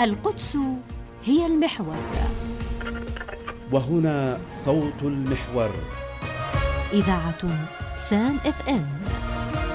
القدس هي المحور، وهنا صوت المحور. إذاعة سام FM.